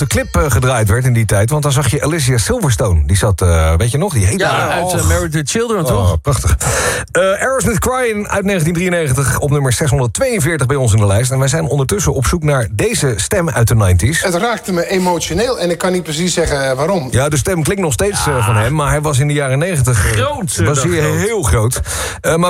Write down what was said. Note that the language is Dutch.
de clip gedraaid werd in die tijd. Want dan zag je Alicia Silverstone. Die zat, weet je nog? Die heette uit Married with Children, toch? Prachtig. Aerosmith Crying uit 1993 op nummer 642 bij ons in de lijst. En wij zijn ondertussen op zoek naar deze stem uit de 90s. Het raakte me emotioneel en ik kan niet precies zeggen waarom. Ja, de stem klinkt nog steeds van hem. Maar hij was in de jaren 90 groot. was hij heel groot. Maar